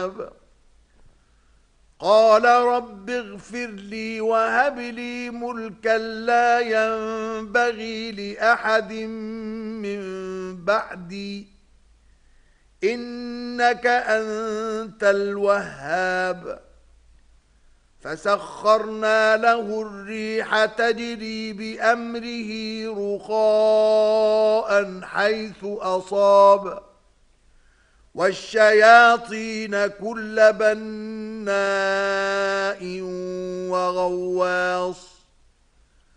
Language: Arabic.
الوهاب قال رب اغفر لي وهب لي ملكا لا ينبغي لأحد من بعدي إنك أنت الوهاب فسخرنا له الريح تجري بأمره رخاء حيث أصاب والشياطين كل بناء وغواص